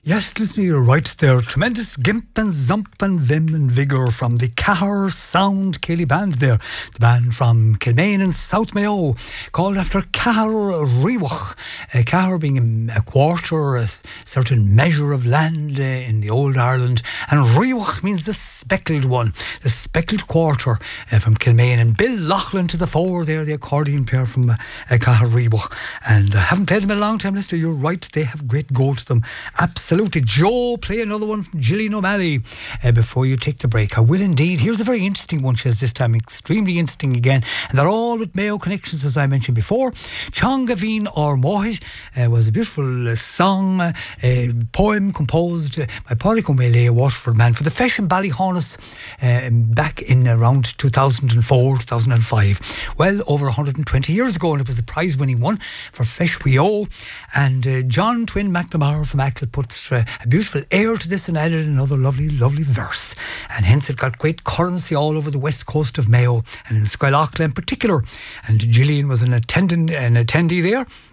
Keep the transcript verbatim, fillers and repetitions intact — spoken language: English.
Yes, listen, you're right there. Tremendous gimp and zump and vim and vigour from the Cahir Sound Céilí band there. The band from Kilmaine in South Mayo, called after Cahir Riwach. Uh, Cahir being a, a quarter, a certain measure of land uh, in the old Ireland. And Riwach means the speckled one, the speckled quarter uh, from Kilmaine. And Bill Loughlin to the fore there, the accordion player from uh, uh, Cahir Riwach. And I uh, haven't played them in a long time, listener. You're right, they have great go to them. Absolutely. Absolutely. Joe, play another one from Gillian O'Malley uh, before you take the break. I will indeed. Here's a very interesting one, she has this time, extremely interesting again, and they're all with Mayo connections, as I mentioned before. Chongaveen or Mohit uh, was a beautiful uh, song, uh, a poem composed uh, by Pádraig Ó Maolaí, a Waterford man, for the Feis in Ballyhaunis uh, back in around two thousand four, two thousand five. Well, over one hundred twenty years ago, and it was the prize-winning one for Feis We O. And uh, John Twin McNamara from Achill put uh, a beautiful air to this and added another lovely, lovely verse. And hence it got great currency all over the west coast of Mayo and in Squilacla in particular. And Gillian was an attendant, an attendee there.